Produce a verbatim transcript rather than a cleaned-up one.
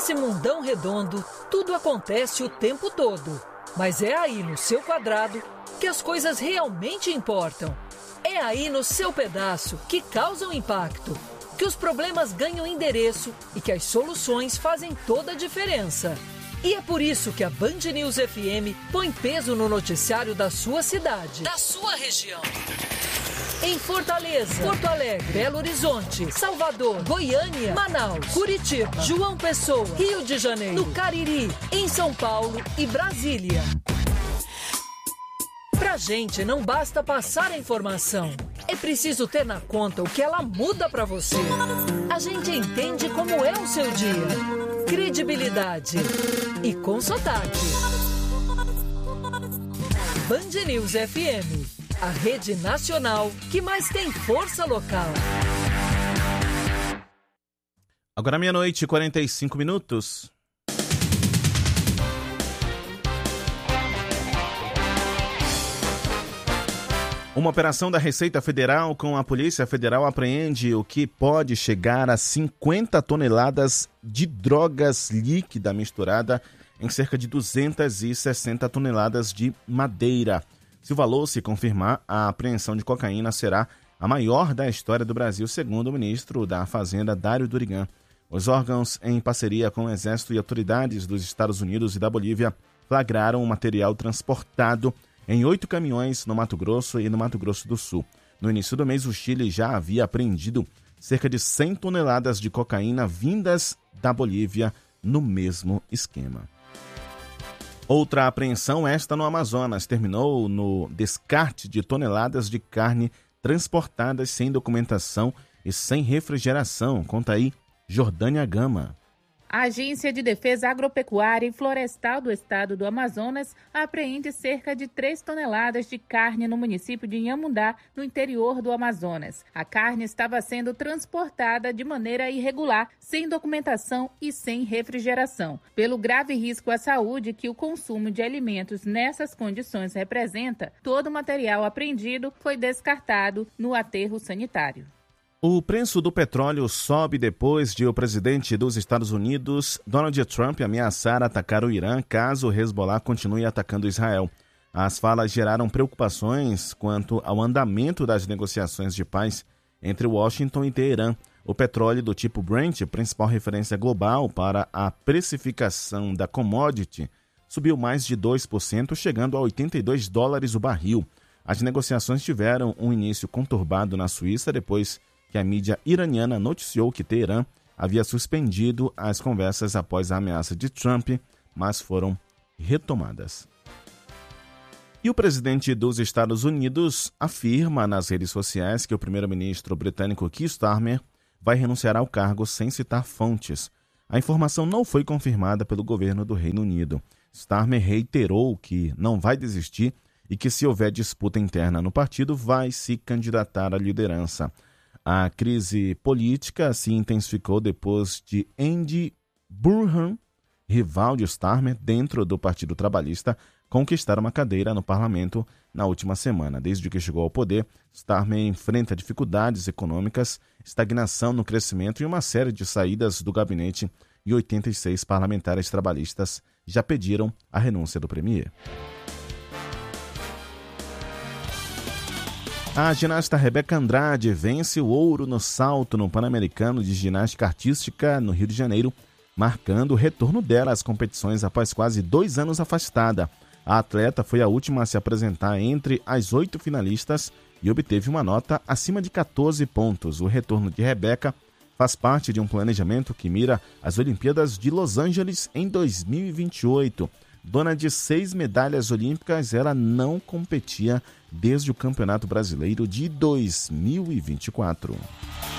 Nesse mundão redondo, tudo acontece o tempo todo. Mas é aí no seu quadrado que as coisas realmente importam. É aí no seu pedaço que causam impacto, que os problemas ganham endereço e que as soluções fazem toda a diferença. E é por isso que a Band News F M põe peso no noticiário da sua cidade, da sua região. Em Fortaleza, Porto Alegre, Belo Horizonte, Salvador, Goiânia, Manaus, Curitiba, João Pessoa, Rio de Janeiro, no Cariri, em São Paulo e Brasília. Pra gente não basta passar a informação, é preciso ter na conta o que ela muda pra você. A gente entende como é o seu dia. Credibilidade e com sotaque. Band News F M, a rede nacional que mais tem força local. Agora meia-noite e quarenta e cinco minutos. Uma operação da Receita Federal com a Polícia Federal apreende o que pode chegar a cinquenta toneladas de drogas líquida misturada em cerca de duzentas e sessenta toneladas de madeira. Se o valor se confirmar, a apreensão de cocaína será a maior da história do Brasil, segundo o ministro da Fazenda, Dário Durigan. Os órgãos, em parceria com o Exército e autoridades dos Estados Unidos e da Bolívia, flagraram o material transportado em oito caminhões no Mato Grosso e no Mato Grosso do Sul. No início do mês, o Chile já havia apreendido cerca de cem toneladas de cocaína vindas da Bolívia no mesmo esquema. Outra apreensão, esta no Amazonas, terminou no descarte de toneladas de carne transportadas sem documentação e sem refrigeração. Conta aí, Jordânia Gama. A Agência de Defesa Agropecuária e Florestal do Estado do Amazonas apreende cerca de três toneladas de carne no município de Inhamundá, no interior do Amazonas. A carne estava sendo transportada de maneira irregular, sem documentação e sem refrigeração. Pelo grave risco à saúde que o consumo de alimentos nessas condições representa, todo o material apreendido foi descartado no aterro sanitário. O preço do petróleo sobe depois de o presidente dos Estados Unidos, Donald Trump, ameaçar atacar o Irã caso o Hezbollah continue atacando Israel. As falas geraram preocupações quanto ao andamento das negociações de paz entre Washington e Teherã. O petróleo do tipo Brent, principal referência global para a precificação da commodity, subiu mais de dois por cento, chegando a oitenta e dois dólares o barril. As negociações tiveram um início conturbado na Suíça depois que a mídia iraniana noticiou que Teherã havia suspendido as conversas após a ameaça de Trump, mas foram retomadas. E o presidente dos Estados Unidos afirma nas redes sociais que o primeiro-ministro britânico Keir Starmer vai renunciar ao cargo sem citar fontes. A informação não foi confirmada pelo governo do Reino Unido. Starmer reiterou que não vai desistir e que, se houver disputa interna no partido, vai se candidatar à liderança. A crise política se intensificou depois de Andy Burnham, rival de Starmer dentro do Partido Trabalhista, conquistar uma cadeira no parlamento na última semana. Desde que chegou ao poder, Starmer enfrenta dificuldades econômicas, estagnação no crescimento e uma série de saídas do gabinete, e oitenta e seis parlamentares trabalhistas já pediram a renúncia do premier. A ginasta Rebeca Andrade vence o ouro no salto no Pan-Americano de Ginástica Artística no Rio de Janeiro, marcando o retorno dela às competições após quase dois anos afastada. A atleta foi a última a se apresentar entre as oito finalistas e obteve uma nota acima de catorze pontos. O retorno de Rebeca faz parte de um planejamento que mira as Olimpíadas de Los Angeles em dois mil e vinte e oito. Dona de seis medalhas olímpicas, ela não competia desde o Campeonato Brasileiro de dois mil e vinte e quatro.